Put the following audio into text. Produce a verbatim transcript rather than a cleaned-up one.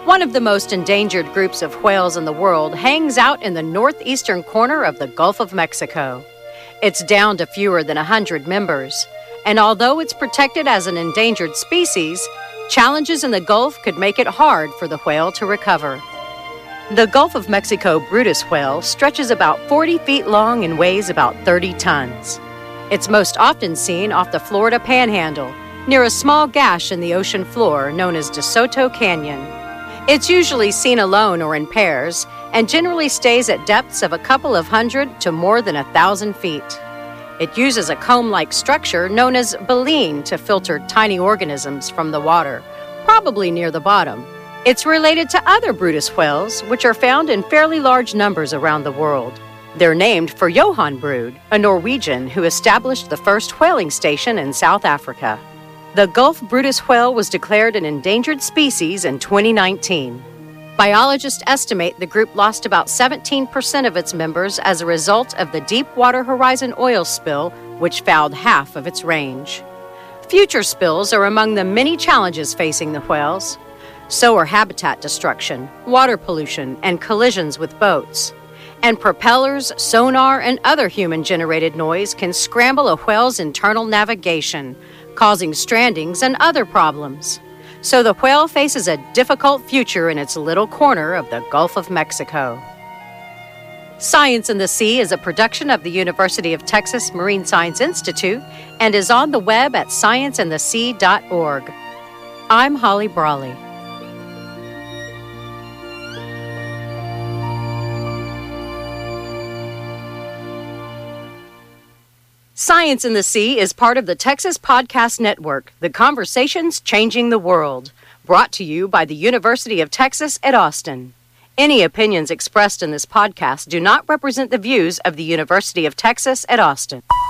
One of the most endangered groups of whales in the world hangs out in the northeastern corner of the Gulf of Mexico. It's down to fewer than one hundred members, and although it's protected as an endangered species, challenges in the Gulf could make it hard for the whale to recover. The Gulf of Mexico Brutus whale stretches about forty feet long and weighs about thirty tons. It's most often seen off the Florida Panhandle, near a small gash in the ocean floor known as DeSoto Canyon. It's usually seen alone or in pairs, and generally stays at depths of a couple of hundred to more than a thousand feet. It uses a comb-like structure known as baleen to filter tiny organisms from the water, probably near the bottom. It's related to other Brutus whales, which are found in fairly large numbers around the world. They're named for Johan Brood, a Norwegian who established the first whaling station in South Africa. The Gulf Brutus whale was declared an endangered species in twenty nineteen. Biologists estimate the group lost about seventeen percent of its members as a result of the Deepwater Horizon oil spill, which fouled half of its range. Future spills are among the many challenges facing the whales. So are habitat destruction, water pollution, and collisions with boats. And propellers, sonar, and other human-generated noise can scramble a whale's internal navigation, causing strandings and other problems. So the whale faces a difficult future in its little corner of the Gulf of Mexico. Science in the Sea is a production of the University of Texas Marine Science Institute and is on the web at science in the sea dot org. I'm Holly Brawley. Science in the Sea is part of the Texas Podcast Network, the conversations changing the world, brought to you by the University of Texas at Austin. Any opinions expressed in this podcast do not represent the views of the University of Texas at Austin.